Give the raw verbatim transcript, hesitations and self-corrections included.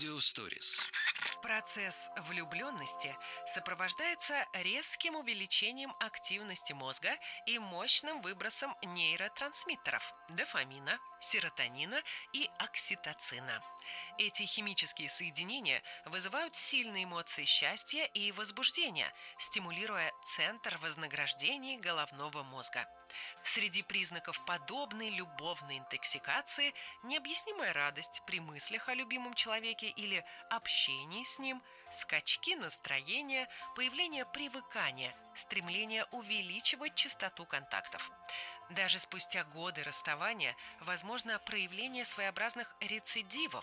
Audio Stories. Процесс влюбленности сопровождается резким увеличением активности мозга и мощным выбросом нейротрансмиттеров – дофамина, серотонина и окситоцина. Эти химические соединения вызывают сильные эмоции счастья и возбуждения, стимулируя центр вознаграждений головного мозга. Среди признаков подобной любовной интоксикации необъяснимая радость при мыслях о любимом человеке или общении с ним, скачки настроения, появление привыкания, стремление увеличивать частоту контактов. Даже спустя годы расставания возможно проявление своеобразных рецидивов,